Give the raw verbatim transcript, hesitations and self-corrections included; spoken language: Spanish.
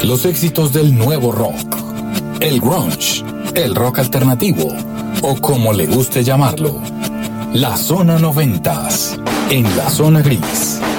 Los éxitos del nuevo rock, el grunge, el rock alternativo o como le guste llamarlo. La Zona Noventas, en la Zona Gris.